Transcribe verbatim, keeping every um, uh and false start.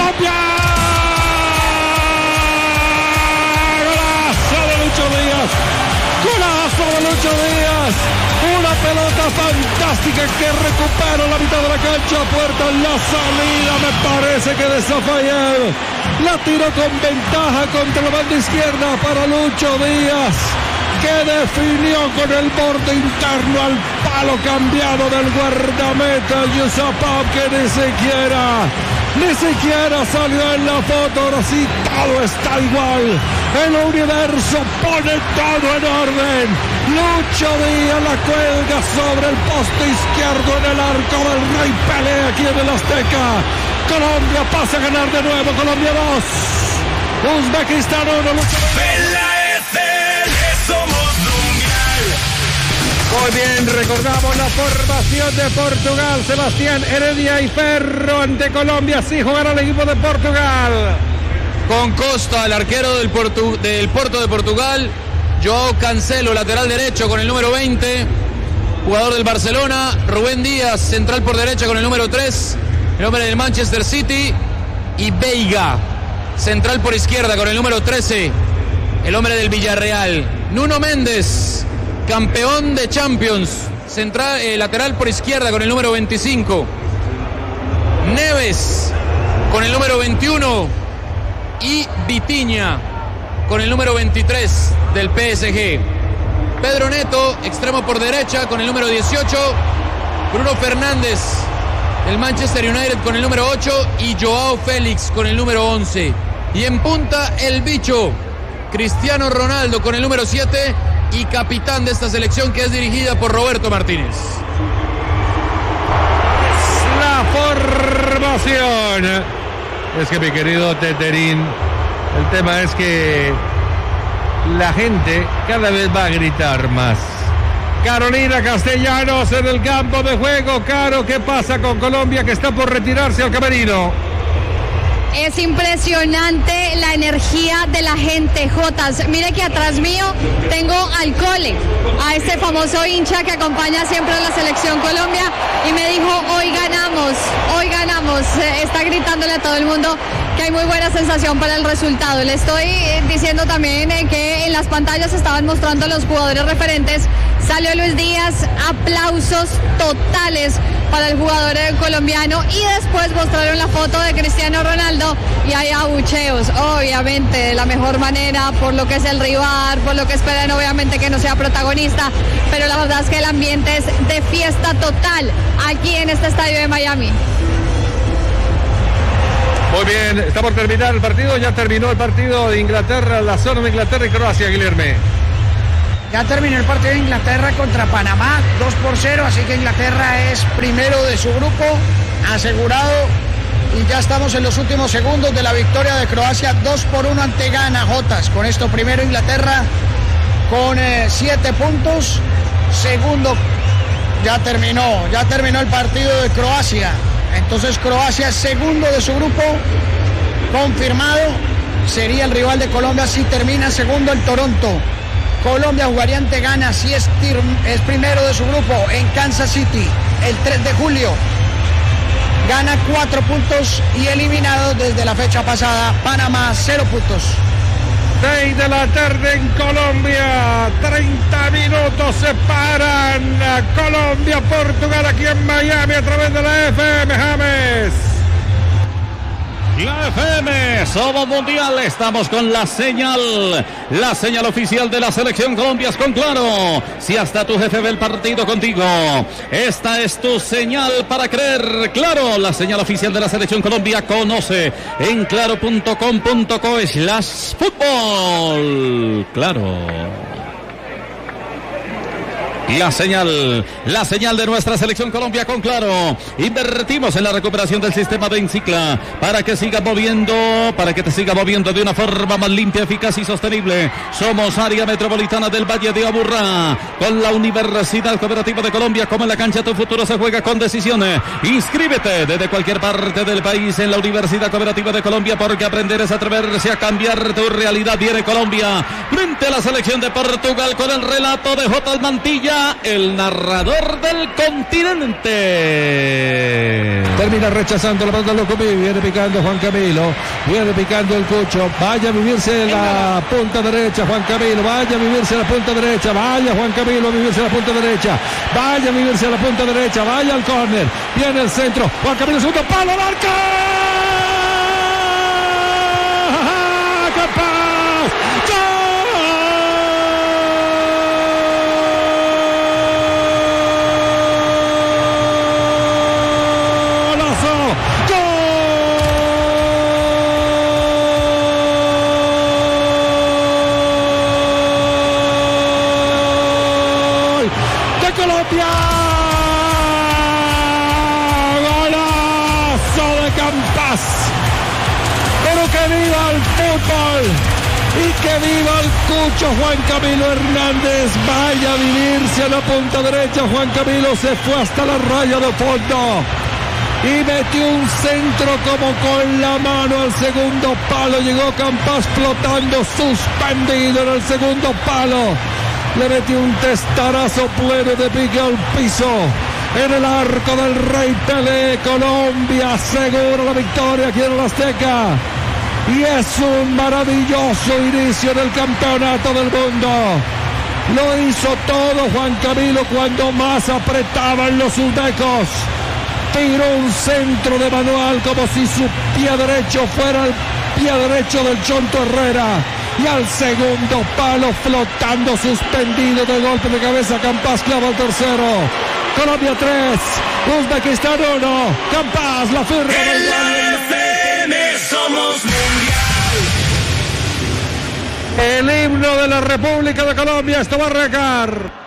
Colombia. Golazo de Lucho Díaz. Golazo de Lucho Díaz. Una pelota fantástica que recupera la mitad de la cancha. Puerta en la salida. Me parece que de Zafayel. La tiró con ventaja contra la banda izquierda para Lucho Díaz, que definió con el borde interno al palo cambiado del guardameta Yusupov, que ni siquiera, ni siquiera salió en la foto. Ahora sí, todo está igual. El universo pone todo en orden. Lucho Díaz la cuelga sobre el poste izquierdo en el arco del Rey Pelé aquí en el Azteca. Colombia pasa a ganar de nuevo. Colombia dos, Uzbekistán uno. Muy bien, recordamos la formación de Portugal. Sebastián Heredia y Ferro ante Colombia. Sí jugará el equipo de Portugal. Con Costa, el arquero del, Portu, del Porto de Portugal. Joao Cancelo, lateral derecho con el número veinte. Jugador del Barcelona. Rubén Díaz, central por derecha con el número tres. El hombre del Manchester City. Y Veiga, central por izquierda con el número trece. El hombre del Villarreal. Nuno Méndez, campeón de Champions, central, eh, lateral por izquierda con el número veinticinco. Neves con el número veintiuno y Vitinha con el número veintitrés del P S G. Pedro Neto, extremo por derecha con el número dieciocho. Bruno Fernández del Manchester United con el número ocho y Joao Félix con el número once. Y en punta el bicho Cristiano Ronaldo con el número siete y capitán de esta selección, que es dirigida por Roberto Martínez. La formación. Es que, mi querido Teterín, el tema es que la gente cada vez va a gritar más. Carolina Castellanos en el campo de juego. Caro, ¿qué pasa con Colombia, que está por retirarse al camerino? Es impresionante la energía de la gente, Jotas. Mire que atrás mío tengo al Cole, a ese famoso hincha que acompaña siempre a la selección Colombia, y me dijo, hoy ganamos, hoy ganamos. Está gritándole a todo el mundo que hay muy buena sensación para el resultado. Le estoy diciendo también que en las pantallas estaban mostrando los jugadores referentes. Salió Luis Díaz, aplausos totales para el jugador colombiano, y después mostraron la foto de Cristiano Ronaldo y hay abucheos, obviamente de la mejor manera, por lo que es el rival, por lo que esperan obviamente que no sea protagonista, pero la verdad es que el ambiente es de fiesta total aquí en este estadio de Miami. Muy bien, está por terminar el partido, ya terminó el partido de Inglaterra, la zona de Inglaterra y Croacia, Guilherme. Ya terminó el partido de Inglaterra contra Panamá, dos por cero, así que Inglaterra es primero de su grupo, asegurado, y ya estamos en los últimos segundos de la victoria de Croacia, dos por uno ante Ghana, Jotas. Con esto primero Inglaterra con eh, siete puntos, segundo, ya terminó, ya terminó el partido de Croacia, entonces Croacia es segundo de su grupo, confirmado, sería el rival de Colombia si termina segundo el Toronto. Colombia jugaría ante Ghana si es, es primero de su grupo en Kansas City el tres de julio. Gana cuatro puntos y eliminado desde la fecha pasada. Panamá cero puntos. seis de la tarde en Colombia. treinta minutos separan a Colombia, Portugal aquí en Miami a través de la F M, James. La F M, somos mundial, estamos con la señal, la señal oficial de la selección Colombia es con Claro. Si hasta tu jefe ve el partido contigo, esta es tu señal para creer. Claro, la señal oficial de la selección Colombia. Conoce en claro punto com punto co slash fútbol. Claro. La señal, la señal de nuestra selección Colombia con Claro. Invertimos en la recuperación del sistema de Encicla para que siga moviendo, para que te siga moviendo de una forma más limpia, eficaz y sostenible. Somos área metropolitana del Valle de Aburrá, con la Universidad Cooperativa de Colombia. Como en la cancha, tu futuro se juega con decisiones. Inscríbete desde cualquier parte del país en la Universidad Cooperativa de Colombia, porque aprender es atreverse a cambiar tu realidad. Viene Colombia frente a la selección de Portugal con el relato de J. Mantilla. habla el narrador del continente. Termina rechazando la pelota Loco Vivi, viene picando Juan Camilo, viene picando el Cucho, vaya a vivirse en la punta derecha Juan Camilo, vaya a vivirse en la punta derecha, vaya Juan Camilo a vivirse en la punta derecha, vaya a vivirse en la punta derecha, vaya al córner, viene el centro, Juan Camilo segundo palo, marca. ¡Capaz! Colombia, golazo de Campas, pero que viva el fútbol y que viva el Cucho. Juan Camilo Hernández, vaya a vivirse a la punta derecha. Juan Camilo se fue hasta la raya de fondo y metió un centro como con la mano al segundo palo. Llegó Campas flotando, suspendido en el segundo palo. Le metió un testarazo pleno de pique al piso. En el arco del Rey Pelé, Colombia asegura la victoria aquí en el Azteca. Y es un maravilloso inicio del campeonato del mundo. Lo hizo todo Juan Camilo cuando más apretaban los uzbecos. Tiró un centro de manual como si su pie derecho fuera el pie derecho del Chonto Herrera. Y al segundo palo, flotando, suspendido de golpe de cabeza, Campas clava el tercero. Colombia tres, Uzbekistán uno. Campas, la firma. En la F M somos mundial. El himno de la República de Colombia, esto va a arrancar.